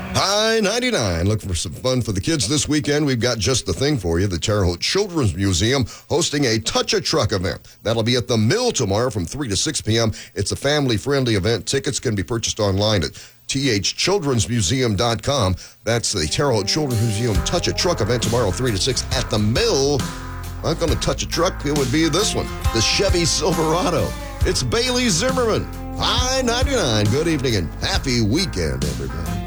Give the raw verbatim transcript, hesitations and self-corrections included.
Hi ninety-nine. Looking for some fun for the kids this weekend? We've got just the thing for you. The Terre Haute Children's Museum hosting a Touch-A-Truck event. That'll be at the Mill tomorrow from three to six p.m. It's a family-friendly event. Tickets can be purchased online at t h children's museum dot com. That's the Terre Haute Children's Museum Touch-A-Truck event tomorrow, three to six at the Mill. Not going to touch a truck. It would be this one, the Chevy Silverado. It's Bailey Zimmerman. Hi ninety-nine. Good evening and happy weekend, everybody.